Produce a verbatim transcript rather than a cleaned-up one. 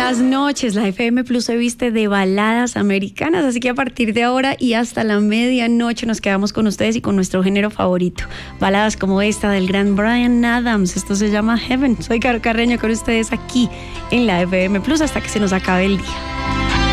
las noches la F M Plus se viste de baladas americanas, así que a partir de ahora y hasta la medianoche nos quedamos con ustedes y con nuestro género favorito. Baladas como esta del gran Bryan Adams, esto se llama Heaven. Soy Caro Carreño con ustedes aquí en la F M Plus hasta que se nos acabe el día.